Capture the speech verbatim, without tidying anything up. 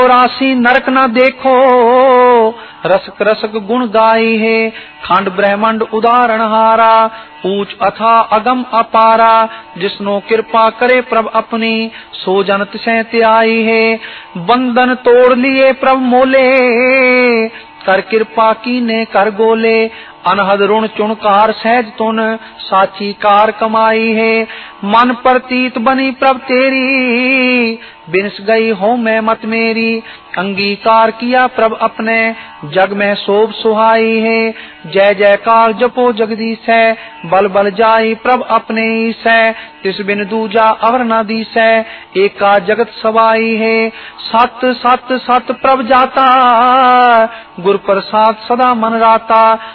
राशि नरक न देखो, रसक रसक गुण गाई है। खंड ब्रह्मांड उदाहरण हारा, ऊंच अथा अगम अपारा। जिसनो कृपा करे प्रभ अपनी, सो जन तिसै त्याई है। बंधन तोड़ लिए प्रभ मोले, कर कृपा कीने कर गोले। अनहद ऋण चुणकार सहज तुन, साची कार कमाई है। मन प्रतीत बनी प्रभ तेरी, बिनस गई हो मैं मत मेरी। अंगीकार किया प्रभ अपने, जग में शोभ सुहाई है। जय जयकार जपो जगदीश है, बल बल जाई प्रभ अपने ईसै। तिस बिन दूजा अवर न दीसै, एका जगत सवाई है। सत सत सत प्रभ जाता, गुर प्रसाद सदा मन राता।